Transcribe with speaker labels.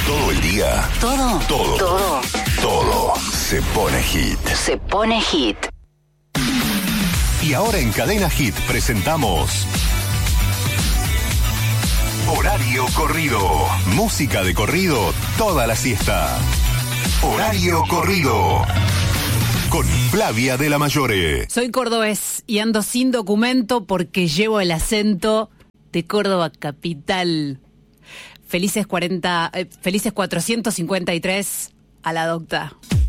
Speaker 1: Todo el día.
Speaker 2: Todo.
Speaker 1: Todo se pone hit.
Speaker 2: Se pone hit.
Speaker 1: Y ahora en Cadena Hit presentamos Horario Corrido. Música de corrido toda la siesta. Horario Corrido. Con Flavia de la Mayore.
Speaker 3: Soy cordobés y ando sin documento porque llevo el acento de Córdoba capital. Felices 453 a la docta.